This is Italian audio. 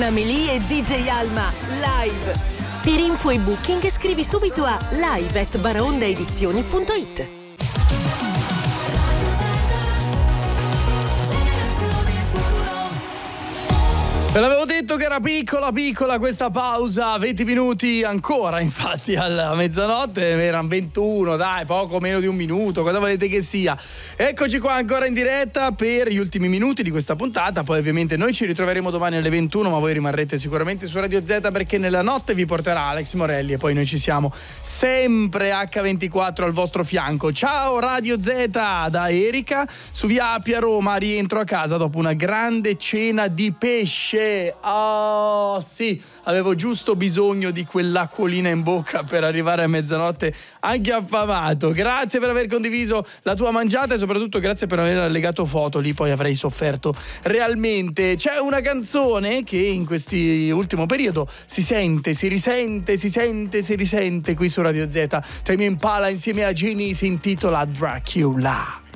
Bruna Melì e DJ Alma live. Per info e booking scrivi subito a live@baraondaedizioni.it. Ve l'avevo detto che era piccola questa pausa, 20 minuti ancora, infatti alla mezzanotte erano 21, dai, poco meno di un minuto, cosa volete che sia? Eccoci qua ancora in diretta per gli ultimi minuti di questa puntata, poi ovviamente noi ci ritroveremo domani alle 21, ma voi rimarrete sicuramente su Radio Z perché nella notte vi porterà Alex Morelli e poi noi ci siamo sempre H24 al vostro fianco. Ciao Radio Z da Erika, su via Appia Roma, rientro a casa dopo una grande cena di pesce. Oh sì, avevo giusto bisogno di quell'acquolina in bocca per arrivare a mezzanotte anche affamato. Grazie per aver condiviso la tua mangiata e soprattutto grazie per aver allegato foto, lì poi avrei sofferto realmente. C'è una canzone che in questi ultimo periodo si sente, si risente qui su Radio Z. Tame Impala insieme a Genie, si intitola Dracula.